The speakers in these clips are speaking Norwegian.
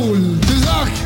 Tusen takk!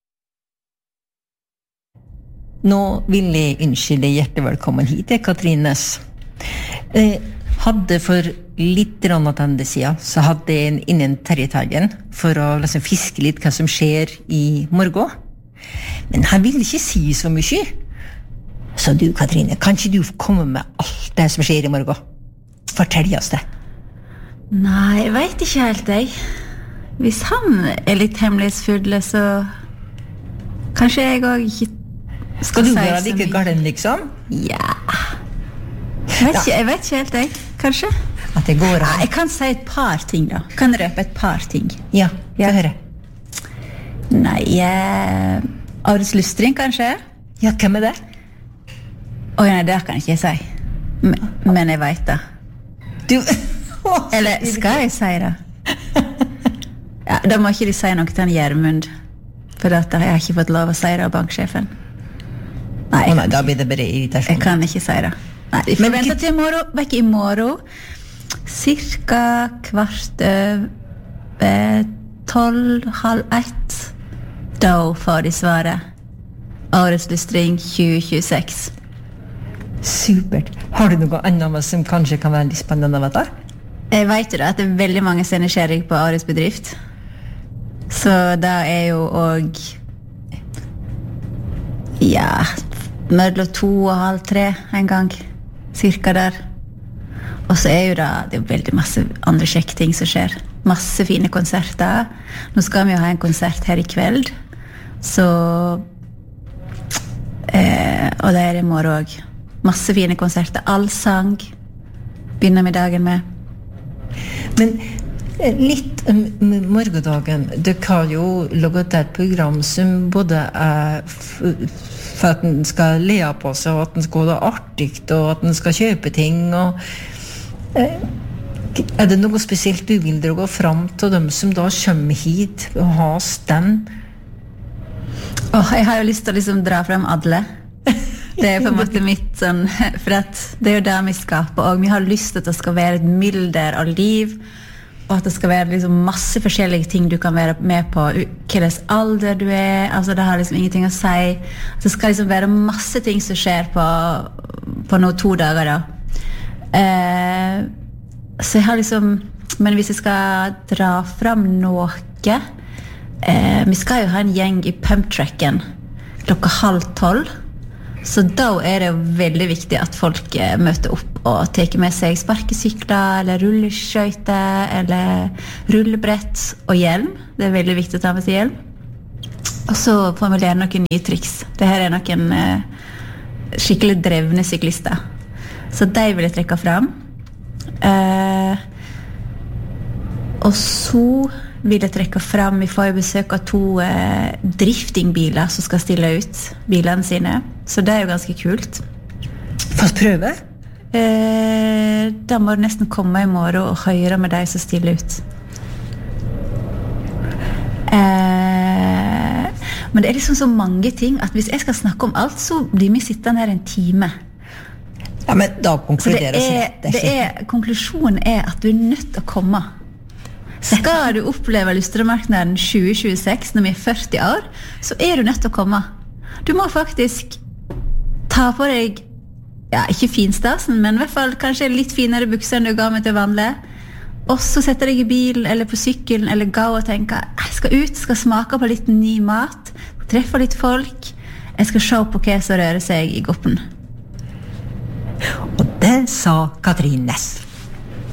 Nå vil jeg ønske deg hjertelig velkommen hit, Katrine Næss. Hadde for litt attende siden, så hadde jeg innen Terje Teigen for å liksom fiske litt hva som skjer i morgen. Men han ville ikke si så mye. Så du, Katrine, kan ikke du få komme med alt det som skjer i morgen? Fortell oss det. Nei, jeg vet ikke helt, jeg. Hvis han litt hemmelighetsfull, så kanskje jeg også ikke skal du være like galen, liksom? Ja. Jeg vet ikke helt, jeg. Kanskje? At det går an. Jeg kan si et par ting, da. Kan røpe et par ting. Ja, få høre. Nei, Årets lystring, kanskje? Ja, hvem det? Nei, det kan jeg ikke si. Men jeg vet det. Du... Eller skal jeg si det? Ja, da må ikke de si noe til han Gjermund. For jeg har ikke fått lov å si det av banksjefen. Nei, da blir det bare irritasjon. Jeg kan ikke si det. Nei, vi får vente til i morgen. Vekk i morgen. Cirka 12:30. Da får de svaret. Årets lystring 2026. Supert. Har du noe annet som kanskje kan være litt spennende å vite? Jeg vet jo da at det veldig mange som nysgjerrig på årets bedrift. Så da jo også mellom 2:30 en gang, cirka der. Og så jo da, det jo veldig masse andre kjekke ting som skjer. Masse fine konserter. Nå skal vi jo ha en konsert her i kveld. Så, og det det i morgen også. Masse fine konserter. Allsang begynner vi dagen med. Men litt om morgendagen. Det kan jo laget et program som både for at den skal le på seg, og at den skal ha det artig, og at den skal kjøpe ting. Og, det noe spesielt du vil dra fram til dem som da kommer hit og har stand? Jeg har jo lyst til å liksom dra frem alle. Det på en måte mitt sånn, for at det jo det vi skaper, og vi har lyst til at det skal være et mylder av liv, og at det skal være liksom masse forskjellige ting du kan være med på, hvilken alder du altså det har liksom ingenting å si. Det skal liksom være masse ting som skjer på noen 2 dager da. Så jeg har liksom, men hvis jeg skal dra frem noe, vi skal jo ha en gjeng i pumptracken 11:30. Så da det jo veldig viktig at folk møter opp og tar med seg sparkesykler, eller rulleskøyter, eller rullebrett og hjelm. Det veldig viktig å ta med seg hjelm. Og så får vi lære noen nye triks. Dette noen skikkelig drevne syklister. Så de vil jeg trekke frem. Og så vil jeg trekke frem, vi får jo besøk av 2 driftingbiler som skal stille ut bilene sine. Så det jo ganske kult. Få prøve? Da må du nesten komme i morgen og høre med de som stiller ut. Men det liksom så mange ting at hvis jeg skal snakke om alt, så blir vi sittende her en time. Ja, men da konkluderer oss. Konklusjonen at du nødt til å komme. Skal du oppleve Lystremarknaden 2026 når vi 40 år, så du nødt til å komme. Du må faktisk ta på deg, ikke finstasen, men i hvert fall kanskje litt finere bukser enn du ga meg til vanlig. Og så setter deg i bilen eller på sykkelen eller gå og tenke, jeg skal ut, skal smake på litt ny mat, treffe litt folk, jeg skal se på hva som rører seg i goppen. Og det sa Katrine Næss.